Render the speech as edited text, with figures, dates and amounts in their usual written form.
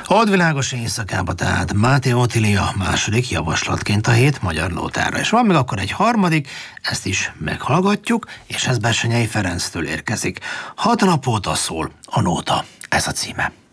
Holdvilágos éjszakába, tehát Máté Otília második javaslatként a hét magyar nótára. És van még akkor egy harmadik, ezt is meghallgatjuk, és ez Bessenyei Ferenctől érkezik. 6 nap óta szól a nóta. Ez a címe.